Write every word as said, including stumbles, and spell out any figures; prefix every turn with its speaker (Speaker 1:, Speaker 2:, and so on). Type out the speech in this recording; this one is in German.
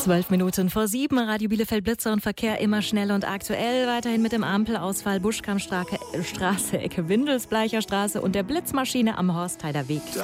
Speaker 1: Zwölf Minuten vor sieben, Radio Bielefeld Blitzer und Verkehr immer schnell und aktuell. Weiterhin mit dem Ampelausfall Buschkammstraße, Ecke Windelsbleicher Straße und der Blitzmaschine am Horstheider Weg.